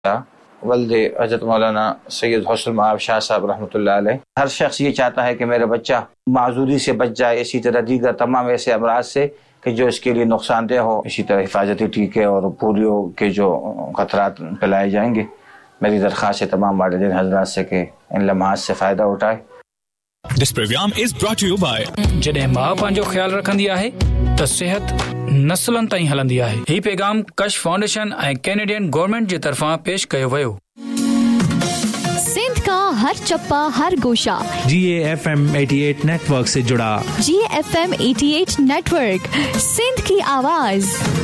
वल्द हज़रत मौलाना सैयद हुस्न मआब शाह साहब रहमतुल्लाह अलैह। हर शख्स ये चाहता है कि मेरा बच्चा माजूरी से बच जाए, इसी तरह दीगर तमाम ऐसे अमराज से कि जो इसके लिए नुकसानदेह हो। इसी तरह हिफाजती टीके और पोलियो के जो खतरात फैलाए जाएंगे, मेरी दरख्वास्त है तमाम वालिदैन हज़रात से कि इन लम्हात से फ़ायदा उठाए। This program is brought to you by जॾहिं मां पंहिंजो ख्याल रखंदी आहे त सेहत नस्लनि ताईं हलंदी आहे। ही पैगाम कश फाउंडेशन ऐं कैनेडियन गवर्नमेंट जे तरफ़ां पेश कयो वियो। सिंध का हर चप्पा हर गोशा GAFM 88 नेटवर्क से जुड़ा। GAFM 88 नेटवर्क, सिंध की आवाज।